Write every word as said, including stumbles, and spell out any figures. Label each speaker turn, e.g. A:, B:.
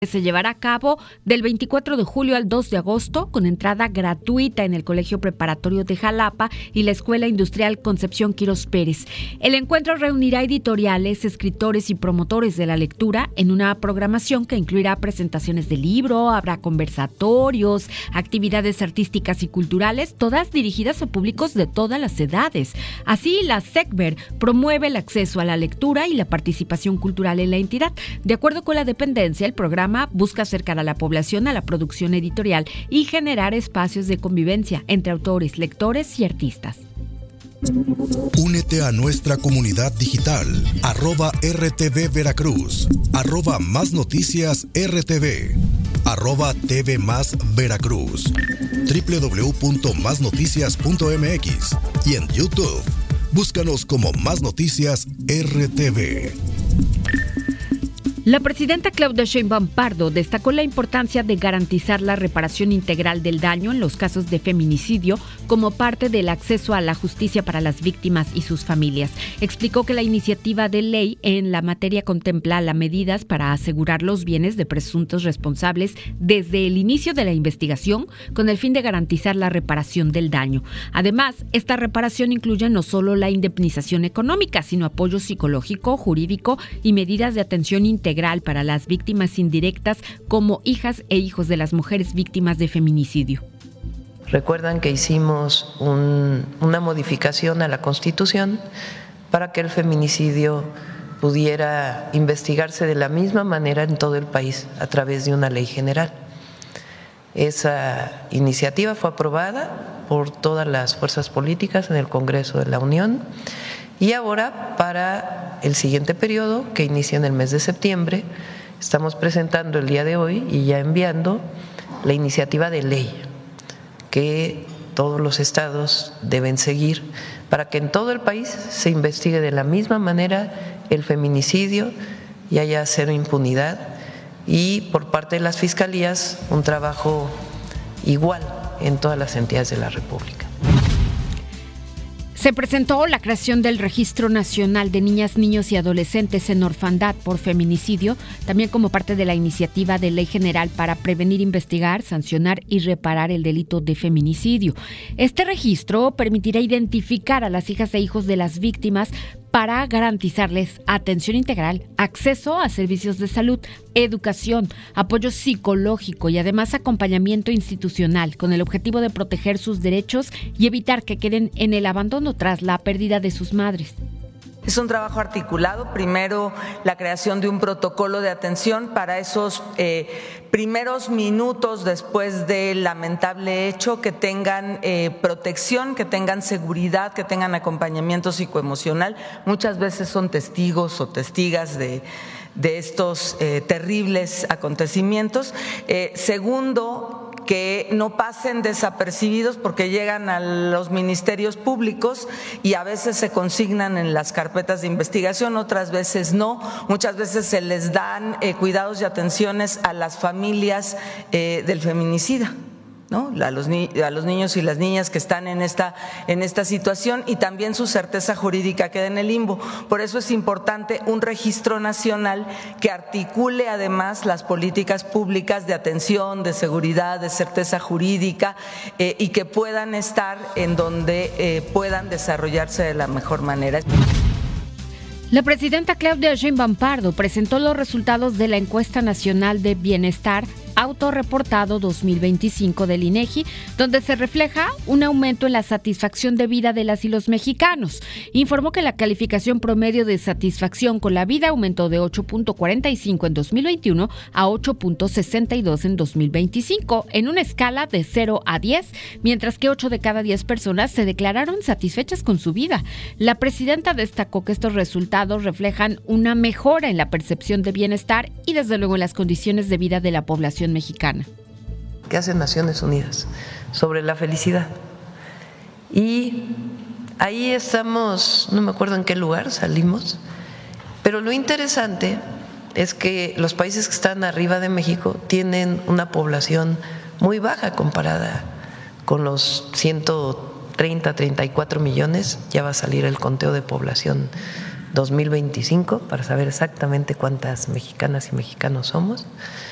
A: Se llevará a cabo del veinticuatro de julio al dos de agosto con entrada gratuita en el Colegio Preparatorio de Jalapa y la Escuela Industrial Concepción Quirós Pérez. El encuentro reunirá editoriales, escritores y promotores de la lectura en una programación que incluirá presentaciones de libro, habrá conversatorios, actividades artísticas y culturales, todas dirigidas a públicos de todas las edades. Así, la SECBER promueve el acceso a la lectura y la participación cultural en la entidad. De acuerdo con la dependencia, el programa busca acercar a la población a la producción editorial y generar espacios de convivencia entre autores, lectores y artistas.
B: Únete a nuestra comunidad digital, arroba R T V Veracruz, arroba Más Noticias R T V, arroba T V Más Veracruz, doble u doble u doble u punto más noticias punto m x y en YouTube. Búscanos como Más Noticias R T V.
A: La presidenta Claudia Sheinbaum Pardo destacó la importancia de garantizar la reparación integral del daño en los casos de feminicidio como parte del acceso a la justicia para las víctimas y sus familias. Explicó que la iniciativa de ley en la materia contempla las medidas para asegurar los bienes de presuntos responsables desde el inicio de la investigación con el fin de garantizar la reparación del daño. Además, esta reparación incluye no solo la indemnización económica, sino apoyo psicológico, jurídico y medidas de atención integral para las víctimas indirectas como hijas e hijos de las mujeres víctimas de feminicidio.
C: Recuerdan que hicimos un, una modificación a la Constitución para que el feminicidio pudiera investigarse de la misma manera en todo el país a través de una ley general. Esa iniciativa fue aprobada por todas las fuerzas políticas en el Congreso de la Unión. Y ahora, para el siguiente periodo, que inicia en el mes de septiembre, estamos presentando el día de hoy y ya enviando la iniciativa de ley que todos los estados deben seguir para que en todo el país se investigue de la misma manera el feminicidio y haya cero impunidad y por parte de las fiscalías un trabajo igual en todas las entidades de la República.
A: Se presentó la creación del Registro Nacional de Niñas, Niños y Adolescentes en Orfandad por Feminicidio, también como parte de la iniciativa de Ley General para prevenir, investigar, sancionar y reparar el delito de feminicidio. Este registro permitirá identificar a las hijas e hijos de las víctimas para garantizarles atención integral, acceso a servicios de salud, educación, apoyo psicológico y además acompañamiento institucional con el objetivo de proteger sus derechos y evitar que queden en el abandono tras la pérdida de sus madres.
D: Es un trabajo articulado, primero la creación de un protocolo de atención para esos eh, primeros minutos después del lamentable hecho, que tengan eh, protección, que tengan seguridad, que tengan acompañamiento psicoemocional. Muchas veces son testigos o testigas de, de estos eh, terribles acontecimientos. Eh, segundo, que no pasen desapercibidos porque llegan a los ministerios públicos y a veces se consignan en las carpetas de investigación, otras veces no. Muchas veces se les dan eh, cuidados y atenciones a las familias eh, del feminicida, ¿no? A los, ni a los niños y las niñas que están en esta, en esta situación, y también su certeza jurídica queda en el limbo. Por eso es importante un registro nacional que articule además las políticas públicas de atención, de seguridad, de certeza jurídica eh, y que puedan estar en donde eh, puedan desarrollarse de la mejor manera.
A: La presidenta Claudia Sheinbaum Pardo presentó los resultados de la Encuesta Nacional de Bienestar Autorreportado dos mil veinticinco del INEGI, donde se refleja un aumento en la satisfacción de vida de las y los mexicanos. Informó que la calificación promedio de satisfacción con la vida aumentó de ocho punto cuarenta y cinco en dos mil veintiuno a ocho punto sesenta y dos en dos mil veinticinco, en una escala de cero a diez, mientras que ocho de cada diez personas se declararon satisfechas con su vida. La presidenta destacó que estos resultados reflejan una mejora en la percepción de bienestar y desde luego en las condiciones de vida de la población mexicana.
C: ¿Qué hacen Naciones Unidas sobre la felicidad? Y ahí estamos, no me acuerdo en qué lugar salimos, pero lo interesante es que los países que están arriba de México tienen una población muy baja comparada con los ciento treinta, treinta y cuatro millones. Ya va a salir el conteo de población dos mil veinticinco para saber exactamente cuántas mexicanas y mexicanos somos.